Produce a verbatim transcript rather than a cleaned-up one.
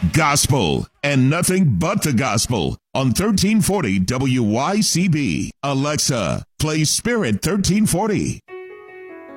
Gospel and nothing but the gospel on thirteen forty W Y C B. Alexa, play Spirit thirteen forty.